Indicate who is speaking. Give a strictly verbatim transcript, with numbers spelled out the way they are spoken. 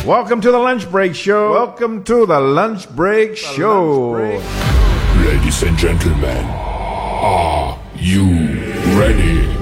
Speaker 1: Welcome to the Lunch Break Show. Welcome to the Lunch Break Show.
Speaker 2: Ladies and gentlemen, are you ready?